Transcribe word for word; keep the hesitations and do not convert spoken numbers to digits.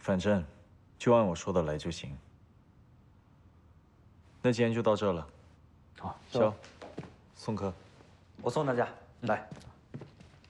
反正就按我说的来就行。那今天就到这了。 好， 萧，送客。 我送大家，来。